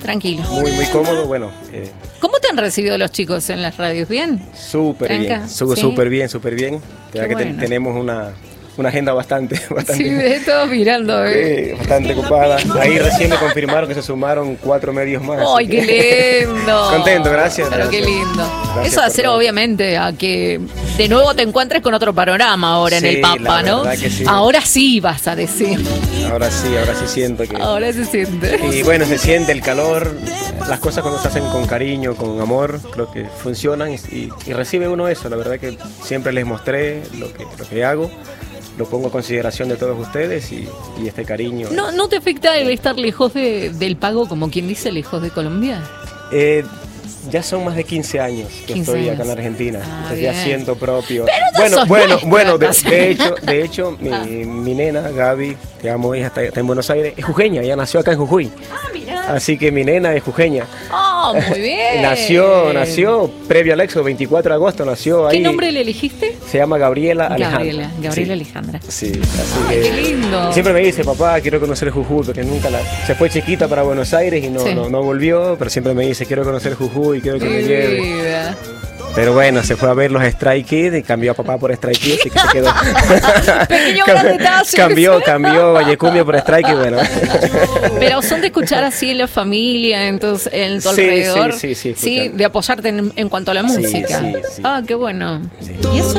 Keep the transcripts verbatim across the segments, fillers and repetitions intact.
Tranquilo. Muy, muy cómodo, bueno. Eh, ¿Cómo te han recibido los chicos en las radios? ¿Bien? Súper bien, súper ¿Sí? bien, súper bien. Qué Ya que bueno. te, tenemos una, una agenda bastante, bastante, Sí, de todos mirando. ¿eh? eh, bastante ocupada. Ahí recién me confirmaron que se sumaron cuatro medios más. ¡Ay, así qué que- lindo! Contento, gracias. Pero gracias. qué lindo. Gracias Eso por hacer todo. obviamente a que de nuevo te encuentres con otro panorama ahora Sí, en el Papa, la ¿no? verdad que sí. Ahora sí vas a decir. Ahora sí, ahora sí siento que... Ahora se siente. Y bueno, se siente el calor, las cosas cuando se hacen con cariño, con amor, creo que funcionan y, y- y recibe uno eso. La verdad que siempre les mostré lo que, lo que hago, lo pongo a consideración de todos ustedes y, y este cariño. ¿No, ¿No te afecta el estar lejos de, del pago, como quien dice, lejos de Colombia? Eh, ya son más de quince años que quince estoy años. acá en Argentina, Ah, entonces bien. ya siento propio. Pero no bueno, sos bueno, nuestra, bueno, de, casi. de hecho, de hecho, mi, Ah. mi nena Gaby, te amo, ella está, está en Buenos Aires, es jujeña, ella nació acá en Jujuy, Ah, mira. así que mi nena es jujeña. Oh, muy bien. Nació, nació previo al éxodo, veinticuatro de agosto, nació ahí. ¿Qué nombre le elegiste? Se llama Gabriela Alejandra. Gabriela, Gabriela Sí. Alejandra. Sí, así Ay, que qué lindo. siempre me dice, papá, quiero conocer Jujuy, porque nunca la... Se fue chiquita para Buenos Aires y no, Sí. no, no volvió, pero siempre me dice, quiero conocer Jujuy, quiero que me Mi lleve. vida. Pero bueno, se fue a ver los Stray Kids y cambió a papá por Stray Kids, así que se quedó. Pequeño gran detalle. Cambió, cambió Vallecumbia por Stray Kids, bueno. Pero son de escuchar así en la familia, entonces en tu Sí, alrededor. sí, sí, sí, escuchan. de apoyarte en, en cuanto a la Sí, música. sí, sí. Ah, qué bueno. Sí. ¿Y eso?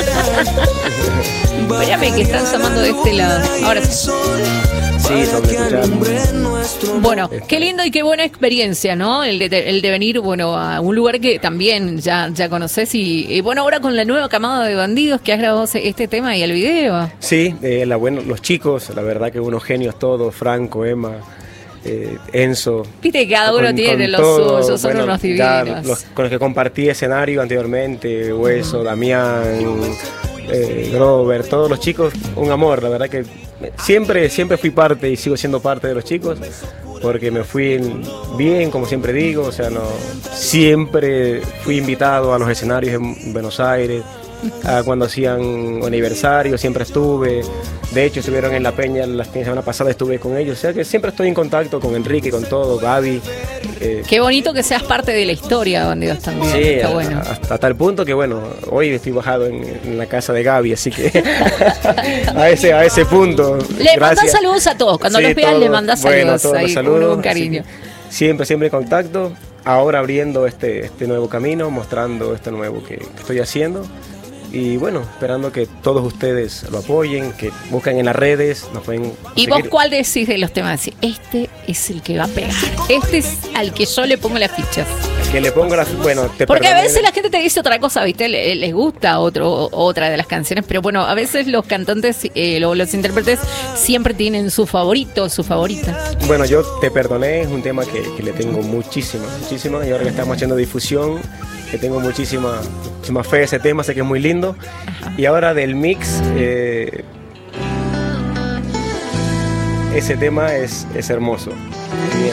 Espérame que están llamando de este lado. Ahora sí. Sí, son de escuchar. Bueno, qué lindo y qué buena experiencia, ¿no? El de, el de venir, bueno, a un lugar que también ya, ya conoces y, y bueno, ahora con la nueva camada de bandidos que has grabado este tema y el video. Sí, eh, la, bueno, los chicos, la verdad que unos genios todos, Franco, Emma, eh, Enzo. Viste que cada uno Con- tiene con los todo, suyos, son bueno, unos ya divinos. los con los que compartí escenario anteriormente, Hueso, Damián, eh, Grover, todos los chicos, un amor, la verdad que siempre, siempre fui parte y sigo siendo parte de los chicos, porque me fui bien, como siempre digo, o sea, no, siempre fui invitado a los escenarios en Buenos Aires, a cuando hacían aniversario, siempre estuve. De hecho, estuvieron en La Peña la semana pasada, estuve con ellos. O sea que siempre estoy en contacto con Enrique, con todo, Gaby. Eh, Qué bonito que seas parte de la historia, bandidos también. sí, Está a- bueno. hasta tal punto que, bueno, hoy estoy bajado en, en la casa de Gaby, así que a ese a ese punto. Le mandás gracias. saludos a todos. Cuando Sí, los veas, todos. le mandás Bueno, saludos. todos los ahí, saludos, con un cariño. así que siempre, siempre en contacto. Ahora abriendo este, este nuevo camino, mostrando este nuevo que, que estoy haciendo. Y bueno, esperando que todos ustedes lo apoyen, que busquen en las redes, nos pueden ¿Y vos seguir. cuál decís de los temas? Decís, este es el que va a pegar. Este es al que yo le pongo las fichas. Que le pongo las... Bueno, te Porque a perdoné. veces la gente te dice otra cosa, ¿viste? Le- Les gusta otro, otra de las canciones, pero bueno, a veces los cantantes eh, o los intérpretes siempre tienen su favorito, su favorita. Bueno, yo te perdoné, es un tema que, que le tengo muchísima, muchísima, y ahora que estamos haciendo difusión, que tengo muchísima, muchísima fe a ese tema, sé que es muy lindo. Y ahora del mix, eh, ese tema es, es hermoso. Bien.